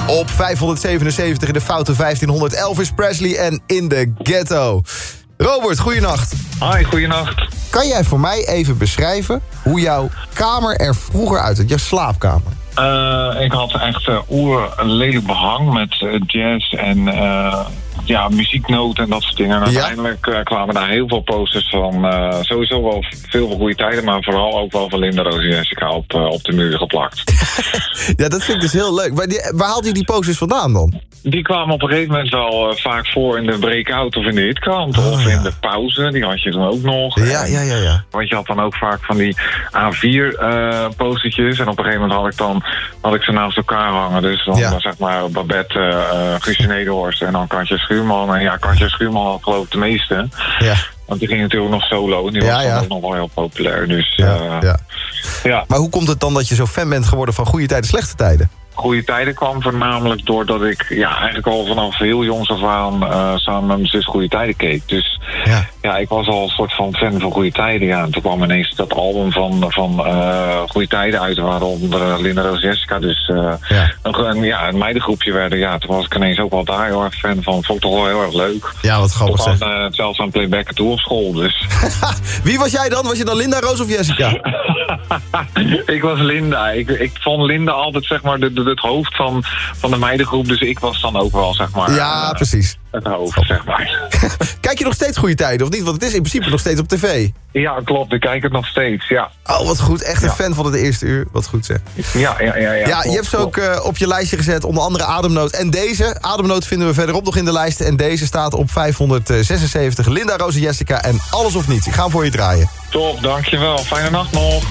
Op 577 in de foute 1500 Elvis Presley en In the Ghetto. Robert, goeienacht. Hi, goeienacht. Kan jij voor mij even beschrijven hoe jouw kamer er vroeger uitzag? Jouw slaapkamer. Ik had echt een lelijk behang met jazz en muzieknoten en dat soort dingen. En uiteindelijk kwamen daar heel veel posters van. Sowieso wel veel van goede tijden, maar vooral ook wel van Linda, Roos en Jessica op de muur geplakt. Ja, dat vind ik dus heel leuk. Waar haalt je die posters vandaan dan? Die kwamen op een gegeven moment wel vaak voor in de breakout of in de hitkrant. Of in de pauze, die had je dan ook nog. Ja. Want je had dan ook vaak van die A4 postertjes. En op een gegeven moment had ik ze naast elkaar hangen. Dus dan zeg maar Babette, Guusje Nederhorst en dan Kantje Schuurman. En ja, Kantje Schuurman had geloof ik de meeste. Ja. Want die ging natuurlijk nog solo. En die was dan ook nog wel heel populair. Dus ja. Maar hoe komt het dan dat je zo fan bent geworden van goede tijden, slechte tijden? Goede tijden kwam voornamelijk doordat ik eigenlijk al vanaf heel jongs af aan samen met mijn zus Goede Tijden keek. Dus ik was al een soort van fan van Goede Tijden. Ja. En toen kwam ineens dat album van Goede Tijden uit, waaronder Linda, Roos, Jessica. Dus een meidengroepje werden. Toen was ik ineens ook wel daar heel erg fan van. Vond ik toch wel heel erg leuk. Ja, wat grappig zeg. Zelfs aan playbacken toe op school. Dus. Wie was jij dan? Was je dan Linda, Roos of Jessica? Ik was Linda. Ik vond Linda altijd zeg maar het hoofd van de meidengroep. Dus ik was dan ook wel zeg maar... Ja, precies. Het hoofd, zeg maar. Kijk je nog steeds Goede Tijden of niet? Want het is in principe nog steeds op tv. Ja, klopt. Ik kijk het nog steeds, ja. Oh, wat goed. Echt een fan van het eerste uur. Wat goed, zeg. Ja, je hebt ze ook op je lijstje gezet. Onder andere Ademnood en deze. Ademnood vinden we verderop nog in de lijst. En deze staat op 576. Linda, Roos en Jessica en Alles of Niets. Ik ga hem voor je draaien. Top, dankjewel. Fijne nacht nog.